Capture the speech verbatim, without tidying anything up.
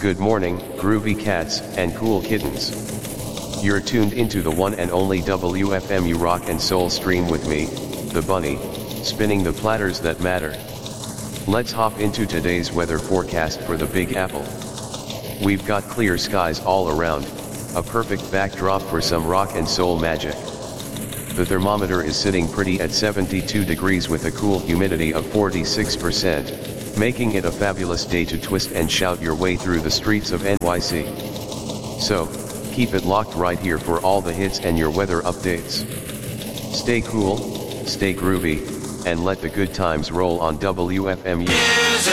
Good morning, groovy cats and cool kittens. You're tuned into the one and only W F M U Rock and Soul stream with me, the Bunny, spinning the platters that matter. Let's hop into today's weather forecast for the Big Apple. We've got clear skies all around, a perfect backdrop for some rock and soul magic. The thermometer is sitting pretty at seventy-two degrees with a cool humidity of forty-six percent. Making it a fabulous day to twist and shout your way through the streets of N Y C. So, keep it locked right here for all the hits and your weather updates. Stay cool, stay groovy, and let the good times roll on W F M U.